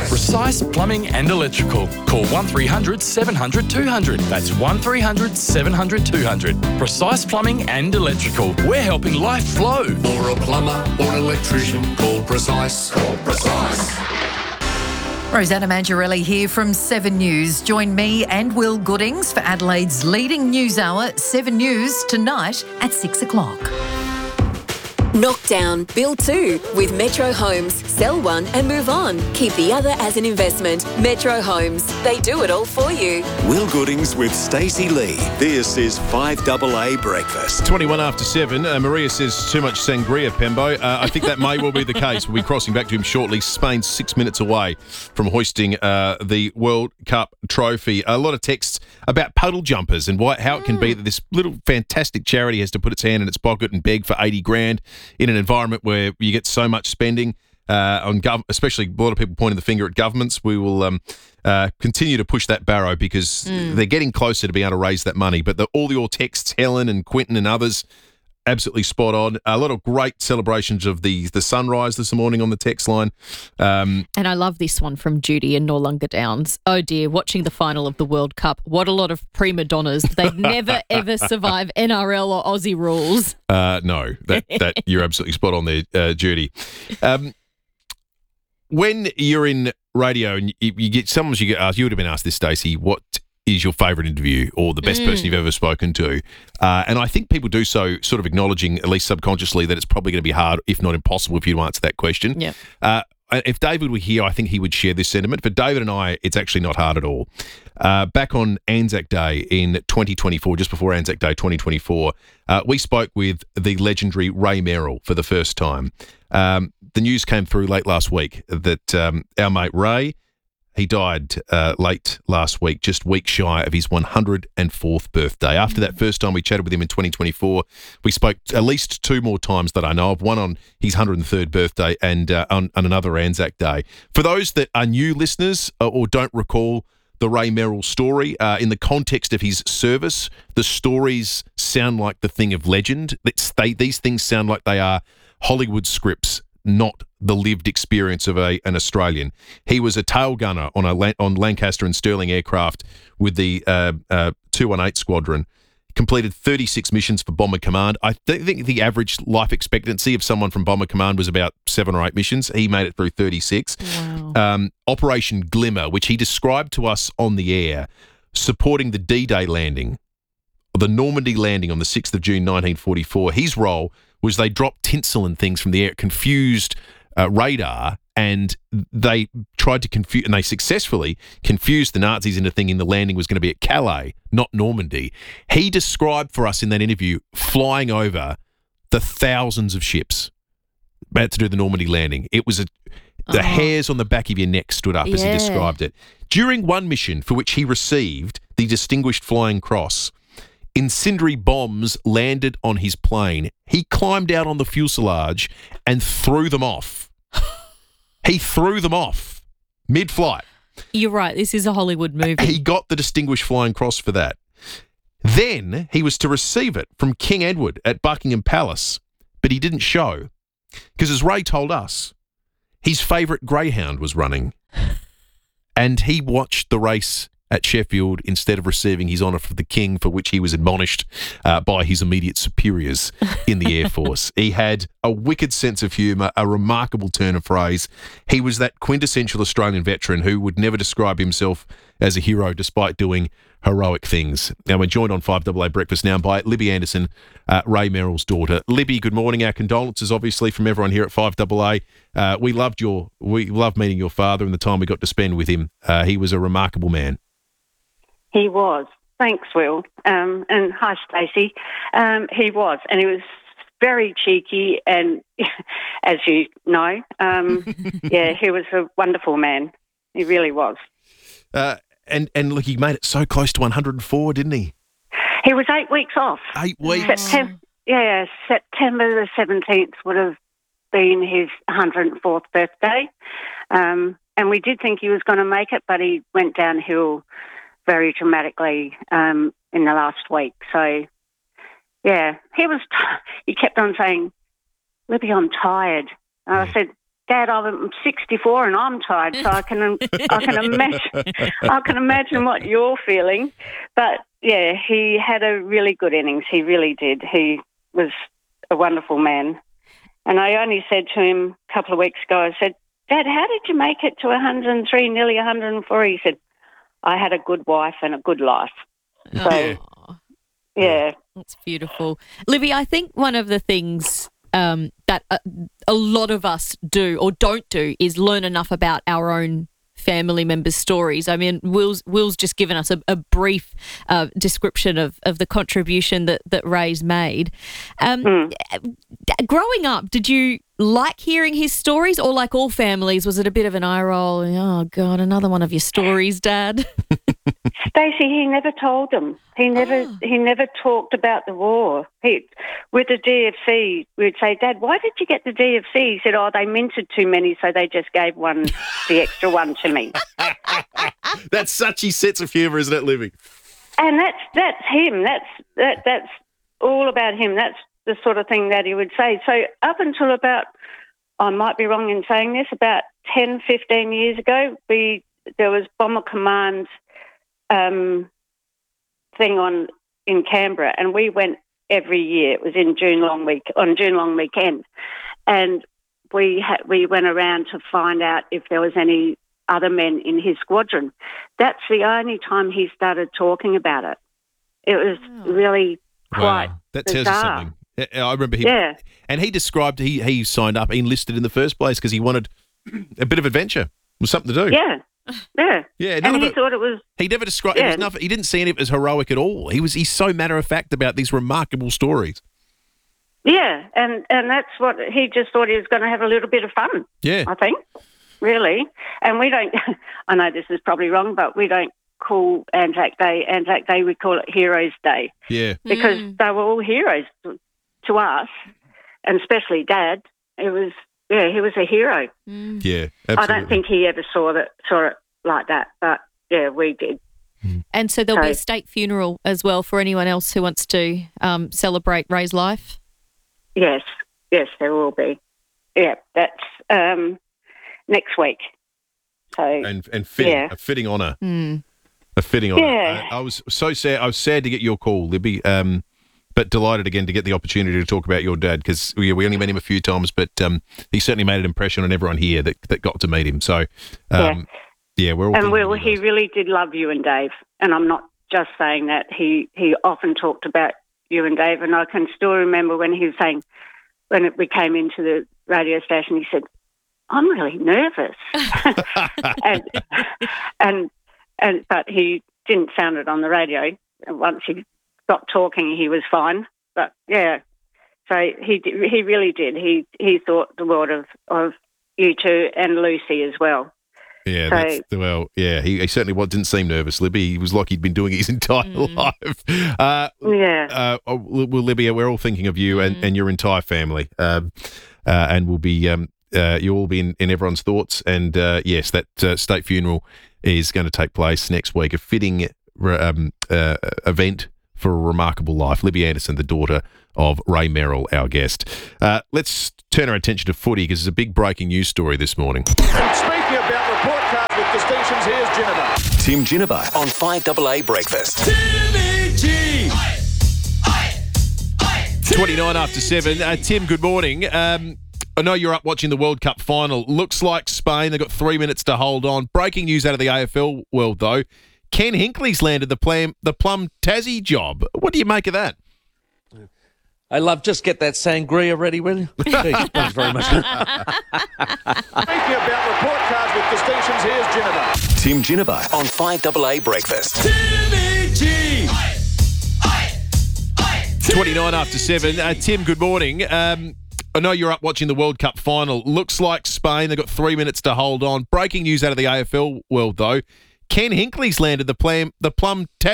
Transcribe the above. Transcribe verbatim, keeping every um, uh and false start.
Precise Plumbing and Electrical. Call one three hundred seven hundred two hundred. That's one three hundred seven hundred two hundred. Precise Plumbing and Electrical. We're helping life flow. For a plumber or an electrician, call Precise. Call Precise. Rosanna Mangiarelli here from Seven News. Join me and Will Goodings for Adelaide's leading news hour, Seven News, tonight at six o'clock. Knock down, build two with Metro Homes. Sell one and move on. Keep the other as an investment. Metro Homes. They do it all for you. Will Goodings with Stacey Lee. This is five A A Breakfast. twenty-one after seven. Uh, Maria says too much sangria, Pembo. Uh, I think that may well be the case. We'll be crossing back to him shortly. Spain's six minutes away from hoisting uh, the World Cup trophy. A lot of texts about puddle jumpers and why, how it can be that this little fantastic charity has to put its hand in its pocket and beg for eighty grand in an environment where you get so much spending. Uh, on gov- especially a lot of people pointing the finger at governments. We will um, uh, continue to push that barrow because mm. they're getting closer to being able to raise that money. But the, all your texts, Helen and Quentin and others, absolutely spot on. A lot of great celebrations of the the sunrise this morning on the text line. Um, and I love this one from Judy in Noarlunga Downs. Oh dear, watching the final of the World Cup. What a lot of prima donnas. They'd never ever survive N R L or Aussie rules. Uh, no, that, that you're absolutely spot on there, uh, Judy. Um, when you're in radio and you, you get, sometimes you get asked, you would have been asked this, Stacey, what is your favourite interview or the best mm. person you've ever spoken to? Uh, and I think people do so sort of acknowledging, at least subconsciously, that it's probably going to be hard, if not impossible, for you to answer that question. Yeah. Uh, if David were here, I think he would share this sentiment. For David and I, it's actually not hard at all. Uh, back on Anzac Day in twenty twenty-four, just before Anzac Day twenty twenty-four, uh, we spoke with the legendary Ray Merrill for the first time. Um, the news came through late last week that um, our mate Ray, he died uh, late last week, just weeks shy of his one hundred fourth birthday. After that first time we chatted with him in twenty twenty-four, we spoke at least two more times that I know of, one on his one hundred third birthday and uh, on, on another Anzac Day. For those that are new listeners uh, or don't recall the Ray Merrill story, uh, in the context of his service, the stories sound like the thing of legend. It's, they, these things sound like they are Hollywood scripts, not the lived experience of a an Australian. He was a tail gunner on a on Lancaster and Stirling aircraft with the uh, uh, two one eight Squadron. Completed thirty-six missions for Bomber Command. I th- think the average life expectancy of someone from Bomber Command was about seven or eight missions. He made it through thirty-six. Wow. Um, Operation Glimmer, which he described to us on the air, supporting the D-Day landing, the Normandy landing on the sixth of June nineteen forty-four. His role was they dropped tinsel and things from the air, confused uh, radar, and they tried to confuse, and they successfully confused the Nazis into thinking the landing was going to be at Calais, not Normandy. He described for us in that interview flying over the thousands of ships about to do the Normandy landing. It was a, the oh. hairs on the back of your neck stood up yeah. as he described it. During one mission for which he received the Distinguished Flying Cross, incendiary bombs landed on his plane. He climbed out on the fuselage and threw them off. He threw them off mid-flight. You're right. This is a Hollywood movie. He got the Distinguished Flying Cross for that. Then he was to receive it from King Edward at Buckingham Palace, but he didn't show because, as Ray told us, his favourite greyhound was running and he watched the race at Sheffield instead of receiving his honour for the King, for which he was admonished uh, by his immediate superiors in the Air Force. He had a wicked sense of humour, a remarkable turn of phrase. He was that quintessential Australian veteran who would never describe himself as a hero despite doing heroic things. Now, we're joined on five A A Breakfast now by Libby Anderson, uh, Ray Merrill's daughter. Libby, good morning. Our condolences, obviously, from everyone here at five A A. Uh, we loved your, we loved meeting your father and the time we got to spend with him. Uh, he was a remarkable man. He was. Thanks, Will. Um, and hi, Stacey. Um, he was, and he was very cheeky, and as you know, um, yeah, he was a wonderful man. He really was. Uh, and and look, he made it so close to one hundred four, didn't he? He was eight weeks off. Eight weeks. September, yeah, September the seventeenth would have been his one hundred fourth birthday, um, and we did think he was going to make it, but he went downhill very dramatically um, in the last week. So, yeah, he was. T- he kept on saying, "Libby, I'm tired." And I said, Dad, I'm sixty-four and I'm tired, so I can I can imagine I can imagine what you're feeling. But yeah, he had a really good innings. He really did. He was a wonderful man. And I only said to him a couple of weeks ago, I said, Dad, how did you make it to one hundred three, nearly one hundred four? He said, I had a good wife and a good life. So, Yeah. yeah. That's beautiful. Libby, I think one of the things um, that a, a lot of us do or don't do is learn enough about our own family members' stories. I mean, Will's, Will's just given us a, a brief uh, description of, of the contribution that, that Ray's made. Um, Mm. Growing up, did you like hearing his stories, or like all families, was it a bit of an eye roll? Oh, God, another one of your stories, Dad? Stacey, he never told them. He never Oh. he never talked about the war. He, with the D F C, we'd say, Dad, why did you get the D F C? He said, oh, they minted too many, so they just gave one, the extra one to me. That's such his sense of humour, isn't it, Libby? And that's that's him. That's that that's all about him. That's the sort of thing that he would say. So up until about, I might be wrong in saying this, about ten, fifteen years ago, we there was Bomber Command's um, thing on in Canberra, and we went every year. It was in June long week on June long weekend, and we ha- we went around to find out if there was any other men in his squadron. That's the only time he started talking about it. It was really quite Wow, that tells you bizarre. something. I I remember he, Yeah. and he described he he signed up, he enlisted in the first place because he wanted a bit of adventure. It was something to do. Yeah, yeah. Yeah, none and of he it- thought it was, He never described. It was Yeah. nothing. He didn't see any of it as heroic at all. He was. He's so matter of fact about these remarkable stories. yeah, and, and that's what he just thought he was going to have a little bit of fun, Yeah. I think, really. And we don't, I know this is probably wrong, but we don't call Anzac Day Anzac Day, we call it Heroes Day, Yeah. because Mm. they were all heroes to, to us, and especially Dad. It was, yeah, he was a hero. Yeah. Absolutely. I don't think he ever saw that saw it like that, but yeah, we did. And so there'll be a So- state funeral as well for anyone else who wants to um, celebrate Ray's life. Yes, yes, there will be. Yeah, that's um, next week. So And and fitting Yeah. a fitting honour. Mm. A fitting honour. Yeah. I, I was so sad. I was sad to get your call, Libby. Um, but delighted again to get the opportunity to talk about your dad because we, we only met him a few times, but um, he certainly made an impression on everyone here that that got to meet him. So, um, yeah. we're all. and thinking Will, of you he guys. really did love you and Dave, and I'm not just saying that. He he often talked about you and Dave, and I can still remember when he was saying when we came into the radio station, he said, "I'm really nervous," and and and but he didn't sound it on the radio. And once he stopped talking, he was fine. But yeah, so he di- he really did. He he thought the world of of you two and Lucy as well. Yeah, So- that's well. Yeah, he, he certainly was, didn't seem nervous, Libby. He was like he'd been doing it his entire life. Uh, Yeah. uh, oh, well, Libby, we're all thinking of you and, and your entire family, um, uh, and we'll be um, uh, you'll all be in, in everyone's thoughts. And uh, yes, that uh, state funeral is going to take place next week. A fitting um, uh, event for a remarkable life. Libby Anderson, the daughter of Ray Merrill, our guest. Uh, let's turn our attention to footy because there's a big breaking news story this morning. And speaking about report card with distinctions, here's Geneva. Tim Ginnivan on five double A Breakfast. twenty-nine after seven. Uh, Tim, good morning. Um, I know you're up watching the World Cup final. Looks like Spain, they've got three minutes to hold on. Breaking news out of the A F L world, though. Ken Hinkley's landed the, plan, the Plum Tassie job. What do you make of that? I love, just get that sangria ready, will you? Jeez, thanks very much. Speaking about report cards with distinctions, here's Geneva. Tim Ginnivan on five double A Breakfast. twenty-nine after seven. Uh, Tim, good morning. Um, I know you're up watching the World Cup final. Looks like Spain, they've got three minutes to hold on. Breaking news out of the A F L world, though. Ken Hinkley's landed the, plan, the Plum Tassie